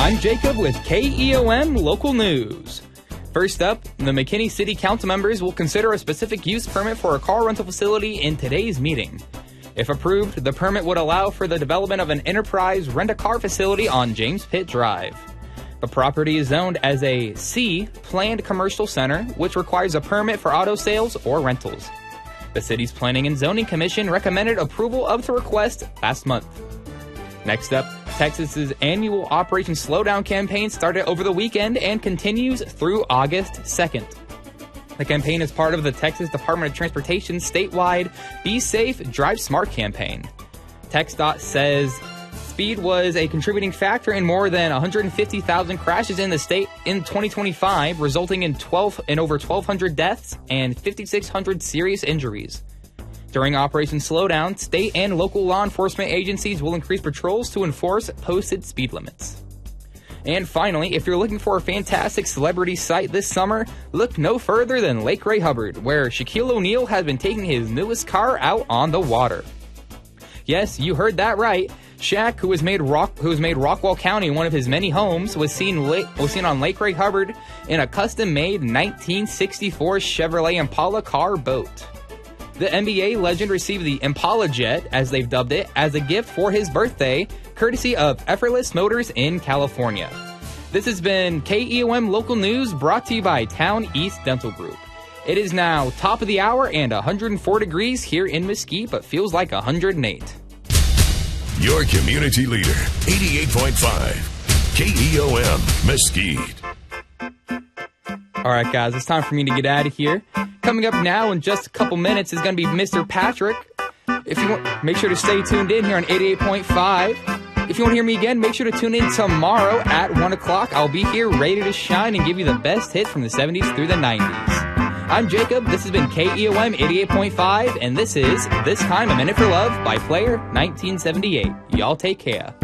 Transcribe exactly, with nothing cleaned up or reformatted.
I'm Jacob with K E O M Local News. First up, the McKinney City Council members will consider a specific use permit for a car rental facility in today's meeting. If approved, the permit would allow for the development of an enterprise rent-a-car facility on James Pitt Drive. The property is zoned as a C, Planned Commercial Center, which requires a permit for auto sales or rentals. The city's Planning and Zoning Commission recommended approval of the request last month. Next up, Texas's annual Operation Slowdown campaign started over the weekend and continues through August second. The campaign is part of the Texas Department of Transportation's statewide Be Safe, Drive Smart campaign. TxDOT says speed was a contributing factor in more than one hundred fifty thousand crashes in the state in twenty twenty-five, resulting in twelve in over twelve hundred deaths and five thousand six hundred serious injuries. During Operation Slowdown, state and local law enforcement agencies will increase patrols to enforce posted speed limits. And finally, if you're looking for a fantastic celebrity sight this summer, look no further than Lake Ray Hubbard, where Shaquille O'Neal has been taking his newest car out on the water. Yes, you heard that right. Shaq, who has made Rock, who has made Rockwall County one of his many homes, was seen la- was seen on Lake Ray Hubbard in a custom-made nineteen sixty-four Chevrolet Impala car boat. The N B A legend received the Impala Jet, as they've dubbed it, as a gift for his birthday, courtesy of Effortless Motors in California. This has been K E O M Local News, brought to you by Town East Dental Group. It is now top of the hour and one hundred four degrees here in Mesquite, but feels like one hundred eight. Your community leader, eighty-eight point five, K E O M Mesquite. All right, guys, it's time for me to get out of here. Coming up now in just a couple minutes is going to be Mister Patrick. If you want, make sure to stay tuned in here on eighty-eight point five. If you want to hear me again, make sure to tune in tomorrow at one o'clock. I'll be here ready to shine and give you the best hits from the seventies through the nineties. I'm Jacob. This has been K E O M eighty-eight point five, and this is This Time a Minute for Love by Player nineteen seventy-eight. Y'all take care.